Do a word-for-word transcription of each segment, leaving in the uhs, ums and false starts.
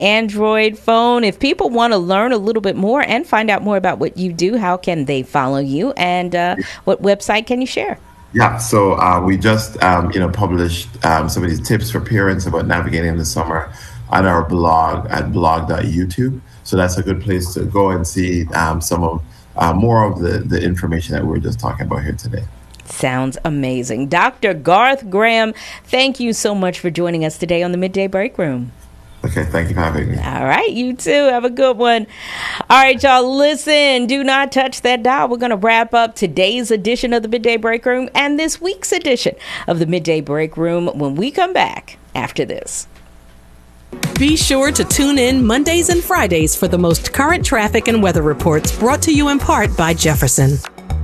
Android phone. If people want to learn a little bit more and find out more about what you do, how can they follow you, and uh, what website can you share? Yeah, so uh, we just um, you know published um, some of these tips for parents about navigating the summer on our blog at blog dot youtube. So that's a good place to go and see um, some of uh, more of the, the information that we were just talking about here today. Sounds amazing. Doctor Garth Graham, thank you so much for joining us today on the Midday Break Room. Okay, thank you for having me. All right, you too. Have a good one. All right, y'all, listen. Do not touch that dial. We're going to wrap up today's edition of the Midday Break Room and this week's edition of the Midday Break Room when we come back after this. Be sure to tune in Mondays and Fridays for the most current traffic and weather reports brought to you in part by Jefferson.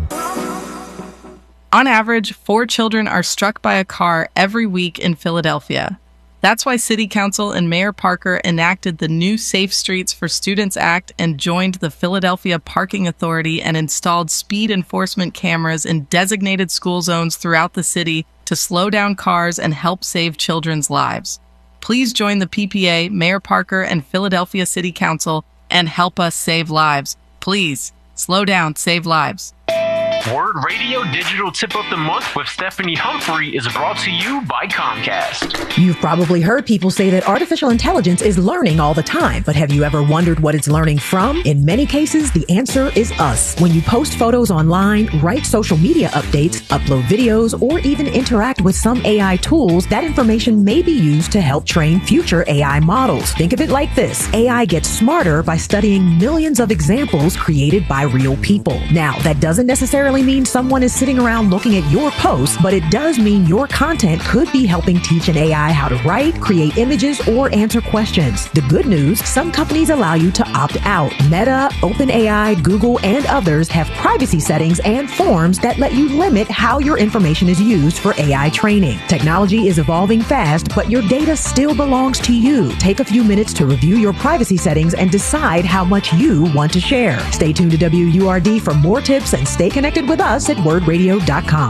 On average, four children are struck by a car every week in Philadelphia. That's why City Council and Mayor Parker enacted the new Safe Streets for Students Act and joined the Philadelphia Parking Authority and installed speed enforcement cameras in designated school zones throughout the city to slow down cars and help save children's lives. Please join the P P A, Mayor Parker, and Philadelphia City Council and help us save lives. Please, slow down, save lives. Word Radio Digital Tip of the Month with Stephanie Humphrey is brought to you by Comcast. You've probably heard people say that artificial intelligence is learning all the time, but have you ever wondered what it's learning from? In many cases, the answer is us. When you post photos online, write social media updates, upload videos, or even interact with some A I tools, that information may be used to help train future A I models. Think of it like this. A I gets smarter by studying millions of examples created by real people. Now, that doesn't necessarily mean someone is sitting around looking at your posts, but it does mean your content could be helping teach an A I how to write, create images, or answer questions. The good news, some companies allow you to opt out. Meta, OpenAI, Google, and others have privacy settings and forms that let you limit how your information is used for A I training. Technology is evolving fast, but your data still belongs to you. Take a few minutes to review your privacy settings and decide how much you want to share. Stay tuned to W U R D for more tips and stay connected with us at word radio dot com.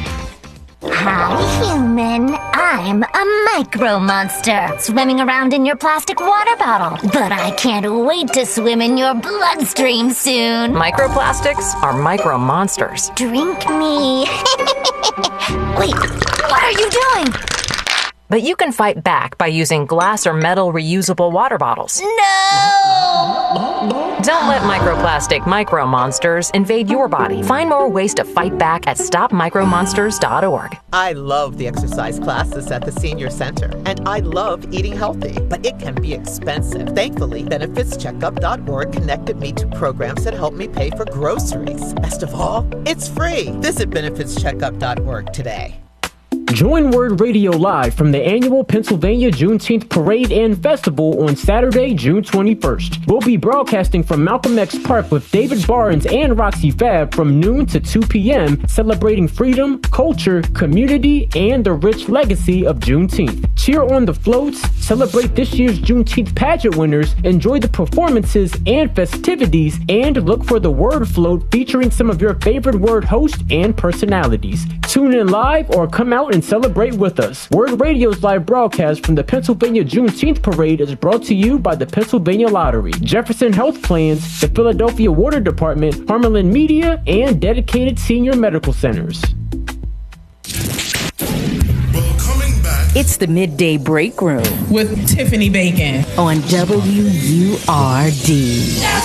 Hi, human. I'm a micro monster swimming around in your plastic water bottle. But I can't wait to swim in your bloodstream soon. Microplastics are micro monsters. Drink me. Wait, what are you doing? But you can fight back by using glass or metal reusable water bottles. No! Don't let microplastic micro monsters invade your body. Find more ways to fight back at stop micro monsters dot org. I love the exercise classes at the senior center, and I love eating healthy, but it can be expensive. Thankfully, benefits checkup dot org connected me to programs that help me pay for groceries. Best of all, it's free. Visit benefits checkup dot org today. Join Word Radio live from the annual Pennsylvania Juneteenth Parade and Festival on Saturday, June twenty-first. We'll be broadcasting from Malcolm X Park with David Barnes and Roxy Fab from noon to two p.m., celebrating freedom, culture, community, and the rich legacy of Juneteenth. Cheer on the floats, celebrate this year's Juneteenth pageant winners, enjoy the performances and festivities, and look for the Word Float featuring some of your favorite Word hosts and personalities. Tune in live or come out and celebrate with us. Word Radio's live broadcast from the Pennsylvania Juneteenth Parade is brought to you by the Pennsylvania Lottery, Jefferson Health Plans, the Philadelphia Water Department, Harmelin Media, and dedicated senior medical centers. It's the Midday Break Room with Tiffany Bacon on W U R D.